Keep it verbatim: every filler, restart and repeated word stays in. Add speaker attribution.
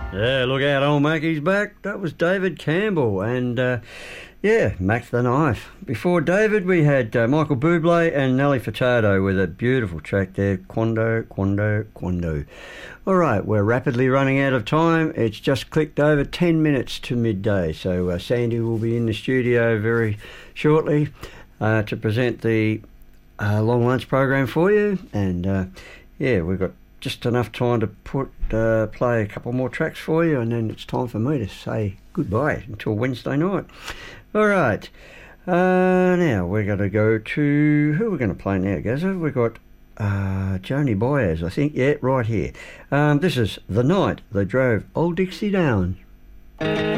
Speaker 1: Yeah, look out, old Mackie's back. That was David Campbell and, uh, yeah, Mac the Knife. Before David, we had uh, Michael Bublé and Nelly Furtado with a beautiful track there, Quando, Quando, Quando. All right, we're rapidly running out of time. It's just clicked over ten minutes to midday, so uh, Sandy will be in the studio very shortly uh, to present the uh, long lunch program for you. And, uh, yeah, we've got just enough time to put uh, play a couple more tracks for you, and then it's time for me to say goodbye until Wednesday night. All right. Uh, now we're going to go to... Who are we going to play now, Gazza? We've got uh, Joni Baez, I think. Yeah, right here. Um, this is The Night They Drove Old Dixie Down.